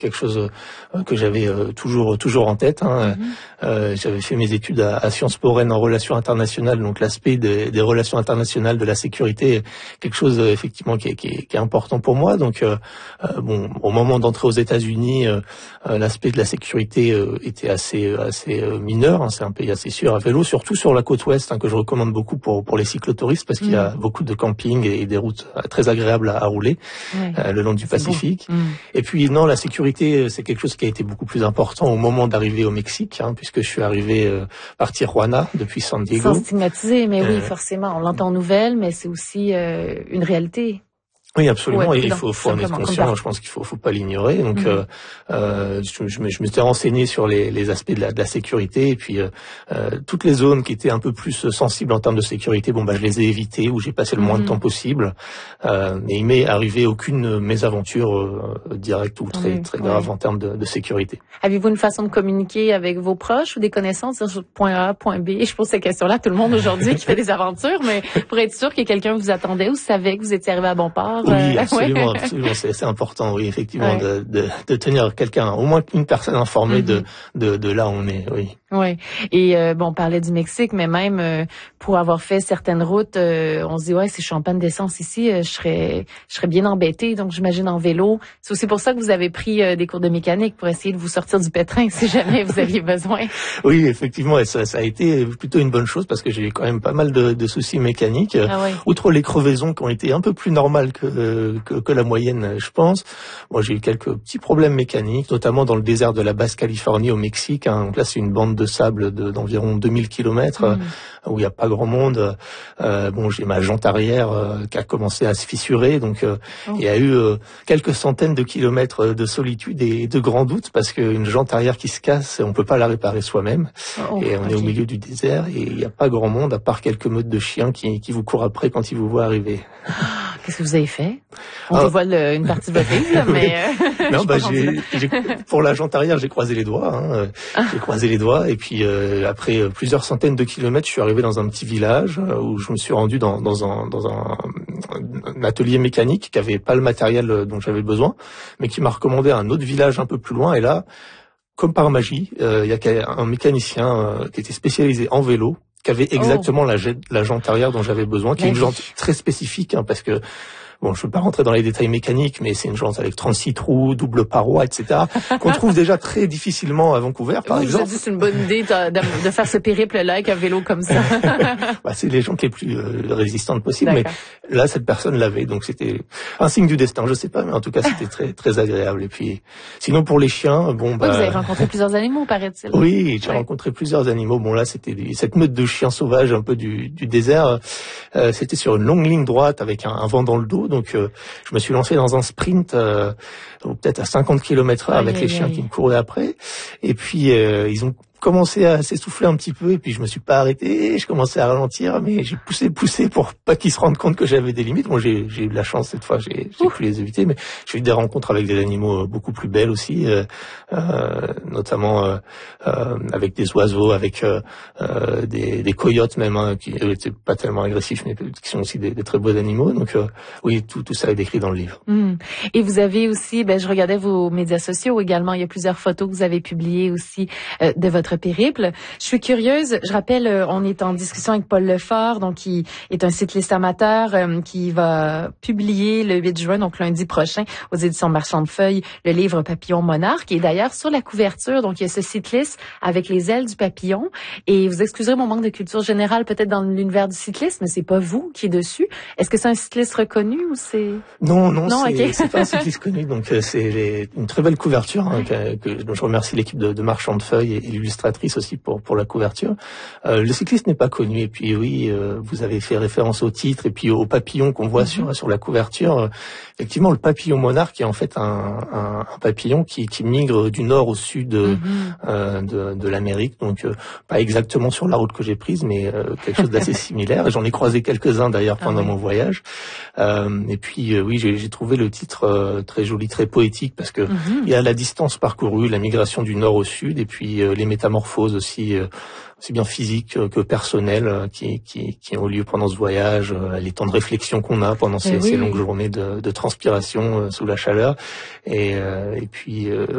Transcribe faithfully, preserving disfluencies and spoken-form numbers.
quelque chose euh, que j'avais euh, toujours toujours en tête. Hein. Mm-hmm. Euh, j'avais fait mes études à, à Sciences Po Rennes en relations internationales, donc l'aspect des, des relations internationales, de la sécurité, est quelque chose euh, effectivement qui est, qui, est, qui est important pour moi. Donc euh, euh, bon, au moment d'entrer aux États-Unis, euh, euh, l'aspect de la sécurité euh, était assez assez euh, mineur. Hein. C'est un pays assez sûr à vélo, surtout sur la côte ouest, hein, que je recommande beaucoup pour pour les cyclotouristes parce qu'il mm. y a beaucoup de camping et, et des routes très agréables à, à rouler ouais. euh, le long du Pacifique. Bon. Mm. Et puis non, la sécurité, c'est quelque chose qui a été beaucoup plus important au moment d'arriver au Mexique, hein, puisque je suis arrivé euh, par Tijuana depuis San Diego. Sans stigmatiser, mais euh, oui, forcément, on l'entend en nouvelles, mais c'est aussi euh, une réalité. Oui, absolument. Ouais, et il faut, faut en être conscient. Je pense qu'il faut, faut pas l'ignorer. Donc, mmh. euh, euh, je, je, je me suis renseigné sur les, les aspects de la, de la sécurité et puis euh, euh, toutes les zones qui étaient un peu plus sensibles en termes de sécurité. Bon, bah, je les ai évitées où j'ai passé le mmh. moins de temps possible. Euh, mais il m'est arrivé aucune mésaventure euh, directe ou très mmh. très grave ouais. en termes de, de sécurité. Avez-vous une façon de communiquer avec vos proches ou des connaissances sur point A, point B? Je pose cette question-là à tout le monde aujourd'hui qui fait des aventures, mais pour être sûr que quelqu'un vous attendait ou savait que vous étiez arrivé à bon port. Oui, absolument, ouais. absolument. C'est, c'est important, oui, effectivement, ouais. de, de, de tenir quelqu'un, au moins une personne informée mm-hmm. de, de, de là où on est, oui. Oui. Et euh, bon, on parlait du Mexique, mais même euh, pour avoir fait certaines routes, euh, on se dit ouais, si je suis en panne d'essence ici, euh, je serais, je serais bien embêtée. Donc j'imagine en vélo. C'est aussi pour ça que vous avez pris euh, des cours de mécanique pour essayer de vous sortir du pétrin si jamais vous aviez besoin. Oui, effectivement, et ça, ça a été plutôt une bonne chose parce que j'ai eu quand même pas mal de, de soucis mécaniques. Ah ouais. Outre les crevaisons qui ont été un peu plus normales que, euh, que que la moyenne, je pense. Moi, j'ai eu quelques petits problèmes mécaniques, notamment dans le désert de la Basse-Californie au Mexique. Hein. Donc là, c'est une bande de sable de, d'environ deux mille kilomètres mmh. euh, où il n'y a pas grand monde. Euh, bon, j'ai ma jante arrière euh, qui a commencé à se fissurer, donc euh, oh. il y a eu euh, quelques centaines de kilomètres de solitude et de grands doutes parce qu'une jante arrière qui se casse, on peut pas la réparer soi-même. Oh, et on okay. est au milieu du désert et il n'y a pas grand monde à part quelques meutes de chiens qui, qui vous courent après quand ils vous voient arriver. Qu'est-ce que vous avez fait? On ah. dévoile une partie de votre vie, là, mais... Euh, non, bah, j'ai, j'ai, pour la jante arrière, j'ai croisé les doigts. Hein. Ah. J'ai croisé les doigts et puis euh, après plusieurs centaines de kilomètres, je suis arrivé dans un petit village où je me suis rendu dans, dans, un, dans un, un atelier mécanique qui avait pas le matériel dont j'avais besoin, mais qui m'a recommandé un autre village un peu plus loin. Et là, comme par magie, euh, il y a un mécanicien euh, qui était spécialisé en vélo, qui avait exactement oh. la, la jante arrière dont j'avais besoin, qui est une jante très spécifique, hein, parce que bon, je ne veux pas rentrer dans les détails mécaniques, mais c'est une jante avec trente-six trous, double paroi, et cetera, qu'on trouve déjà très difficilement à Vancouver, par vous exemple. Vous avez dit c'est une bonne idée de, de, de faire ce périple-là avec un vélo comme ça. Bah, c'est les jantes les plus euh, résistantes possibles, D'accord. mais là, cette personne l'avait, donc c'était un signe du destin, je sais pas, mais en tout cas, c'était très très agréable. Et puis, sinon pour les chiens, bon, bah. Oui, vous avez rencontré plusieurs animaux, paraît-il. Oui, j'ai ouais. rencontré plusieurs animaux. Bon, là, c'était cette meute de chiens sauvages un peu du, du désert. Euh, c'était sur une longue ligne droite avec un, un vent dans le dos. Donc, euh, je me suis lancé dans un sprint, euh, peut-être à cinquante kilomètres heure avec aïe, les chiens aïe. qui me couraient après. Et puis, euh, ils ont commencé à s'essouffler un petit peu et puis je me suis pas arrêté, je commençais à ralentir mais j'ai poussé poussé pour pas qu'ils se rendent compte que j'avais des limites. Moi j'ai j'ai eu de la chance cette fois, j'ai j'ai pu les éviter, mais j'ai eu des rencontres avec des animaux beaucoup plus belles aussi, euh, euh, notamment euh, euh, avec des oiseaux, avec euh, euh, des des coyotes même, hein, qui eux étaient pas tellement agressifs mais qui sont aussi des, des très beaux animaux. Donc euh, oui, tout tout ça est décrit dans le livre. Mmh. Et vous avez aussi, ben je regardais vos médias sociaux également, il y a plusieurs photos que vous avez publiées aussi euh, de votre périple. Je suis curieuse, je rappelle, on est en discussion avec Paul Lefort, donc qui est un cycliste amateur, euh, qui va publier le huit juin, donc lundi prochain, aux éditions Marchand de Feuilles, le livre Papillon Monarque. Et d'ailleurs, sur la couverture, donc il y a ce cycliste avec les ailes du papillon. Et vous excuserez mon manque de culture générale, peut-être dans l'univers du cyclisme, mais c'est pas vous qui est dessus. Est-ce que c'est un cycliste reconnu ou c'est... Non, non, non c'est, okay. c'est pas un cycliste connu, donc euh, c'est les, une très belle couverture, hein, que, que, dont je remercie l'équipe de, de Marchand de Feuilles et, et l'illustratrice aussi pour pour la couverture. Euh, le cycliste n'est pas connu et puis oui, euh, vous avez fait référence au titre et puis au papillon qu'on voit mm-hmm. sur sur la couverture. Euh, effectivement, le papillon monarque est en fait un, un, un papillon qui qui migre du nord au sud mm-hmm. euh, de de l'Amérique, donc euh, pas exactement sur la route que j'ai prise, mais euh, quelque chose d'assez similaire. J'en ai croisé quelques-uns d'ailleurs pendant ah, oui. mon voyage. Euh, et puis euh, oui, j'ai, j'ai trouvé le titre euh, très joli, très poétique parce que mm-hmm. il y a la distance parcourue, la migration du nord au sud et puis euh, les métamorphoses aussi, euh, aussi bien physiques que personnelles euh, qui, qui, qui ont lieu pendant ce voyage, euh, les temps de réflexion qu'on a pendant ces, oui. ces longues journées de, de transpiration euh, sous la chaleur. Et, euh, et puis, euh,